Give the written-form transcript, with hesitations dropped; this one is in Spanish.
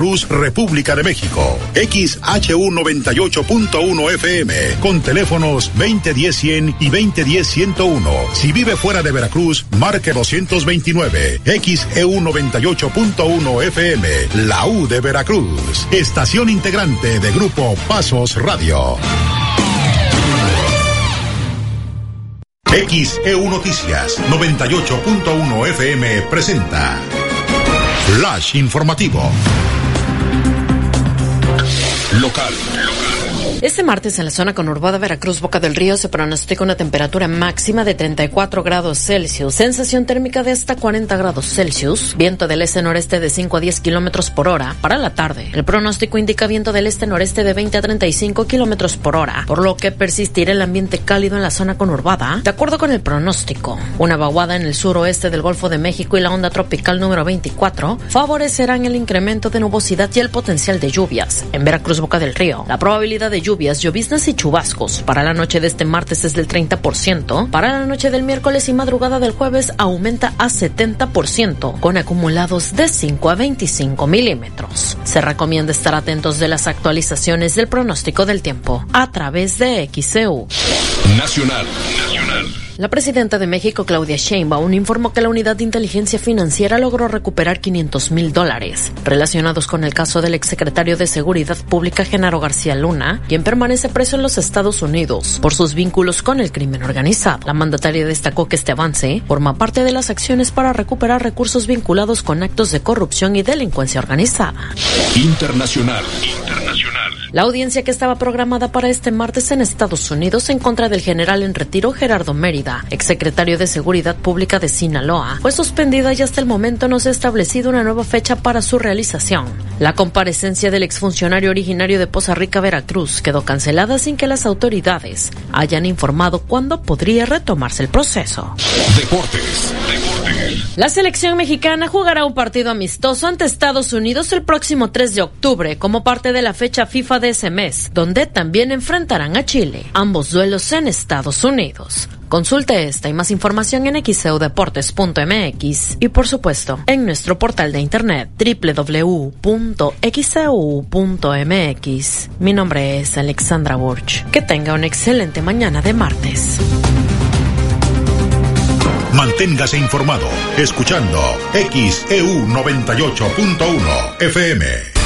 Cruz, República de México. XHU 98.1 FM, con teléfonos 2010-100 y 2010-101. Si vive fuera de Veracruz, marque 229. XEU 98.1 FM, la U de Veracruz. Estación integrante de Grupo Pasos Radio. XEU Noticias 98.1 FM presenta Flash Informativo. Local. Este martes en la zona conurbada Veracruz, Boca del Río, se pronostica una temperatura máxima de 34 grados Celsius, sensación térmica de hasta 40 grados Celsius, viento del este-noreste de 5 a 10 kilómetros por hora para la tarde. El pronóstico indica viento del este-noreste de 20 a 35 kilómetros por hora, por lo que persistirá el ambiente cálido en la zona conurbada. De acuerdo con el pronóstico, una vaguada en el suroeste del Golfo de México y la onda tropical número 24 favorecerán el incremento de nubosidad y el potencial de lluvias. En Veracruz, Boca del Río, la probabilidad de lluvias, lloviznas y chubascos para la noche de este martes es del 30%, para la noche del miércoles y madrugada del jueves aumenta a 70%, con acumulados de 5 a 25 milímetros. Se recomienda estar atentos de las actualizaciones del pronóstico del tiempo a través de XEU. Nacional. La presidenta de México, Claudia Sheinbaum, informó que la Unidad de Inteligencia Financiera logró recuperar $500,000 relacionados con el caso del exsecretario de Seguridad Pública, Genaro García Luna, quien permanece preso en los Estados Unidos por sus vínculos con el crimen organizado. La mandataria destacó que este avance forma parte de las acciones para recuperar recursos vinculados con actos de corrupción y delincuencia organizada. Internacional. La audiencia que estaba programada para este martes en Estados Unidos en contra del general en retiro Gerardo Mérida, exsecretario de Seguridad Pública de Sinaloa, fue suspendida y hasta el momento no se ha establecido una nueva fecha para su realización. La comparecencia del exfuncionario originario de Poza Rica, Veracruz, quedó cancelada sin que las autoridades hayan informado cuándo podría retomarse el proceso. Deportes. La selección mexicana jugará un partido amistoso ante Estados Unidos el próximo 3 de octubre como parte de la fecha FIFA de ese mes, donde también enfrentarán a Chile, ambos duelos en Estados Unidos. Consulte esta y más información en xeudeportes.mx y por supuesto en nuestro portal de internet www.xeu.mx. Mi nombre es Alexandra Burch. Que tenga una excelente mañana de martes. Manténgase informado escuchando XEU 98.1 FM.